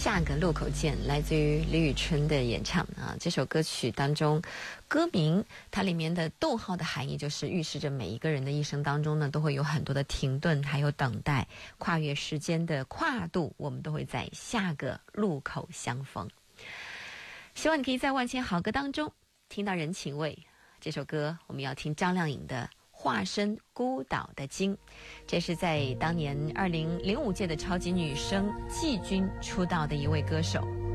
下个路口见，来自于李宇春的演唱啊。这首歌曲当中，歌名它里面的逗号的含义，就是预示着每一个人的一生当中呢，都会有很多的停顿，还有等待，跨越时间的跨度，我们都会在下个路口相逢。希望你可以在万千好歌当中听到人情味。这首歌我们要听张靓颖的化身孤岛的鲸，这是在当年2005届的超级女声季军出道的一位歌手。